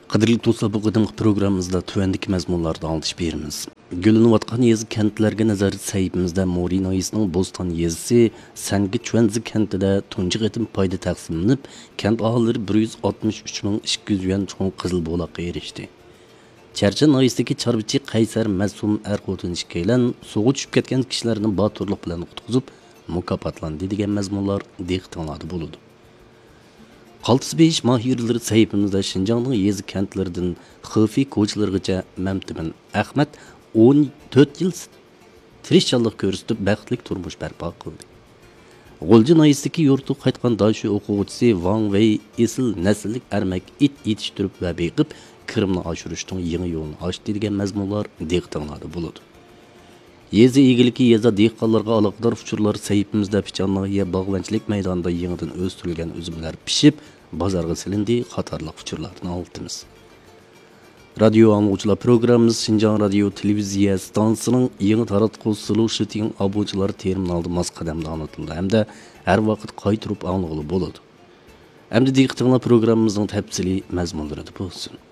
Qadrli do'stlar, bu qadimgi programmamizda tuvandagi mazmunlarda alış berimiz. Gülünüvatqan yezi kentlərə nəzər səhifimizdə Mori Noyisinin Bostan yezisi Səngi Çuanzi kentida tunji qetim payda taqsimlanib, kent aholilari 163.200 yuan cho'ng qizil bo'loqqa erishdi. Charchan noyisidagi chorbichi Qaysar Masum Arqotin ishkaylan suvga tushib ketgan kishilarni boturlik bilan qutqizib mukofotlandi degan mazmunlar diqqatinglarda bo'ladi. Qaltis beyish mahirleri sahifimizda Şinjanның yezi kentlerinden Xıfi ko'chalargacha Mamtimin Ahmad 14 yil tirishchanlik ko'rsatib baxtli turmush barpo qildi. G'o'lji noyisidagi yurtga qaytgan Dashi o'quvchisi Wang Wei esil nasllik armak it yetishtirib va beqib Krimni oshirishning yangi yo'lini ochdi degan mazmunlar diqqatinglarda bo'ladi. Yezi egiliki yeza dehqonlarga aloqador uchurlar sahifimizda Pichannoye bog'vanchilik maydonida yangidan o'stirilgan uzumlar pishib, bozorga silindi qatorliq uchurlarni oltimiz. Radyo angluvchilar programmamiz Şinjan radio televiziya stansiyasining yangi taratquv solution abonchilar terminalda mos qadamda anitildi hamda har vaqt qaytirib anglag'ili bo'ladi. Hamda diqqatinglar programmamizning tafsiliy mazmunlari bo'lsin.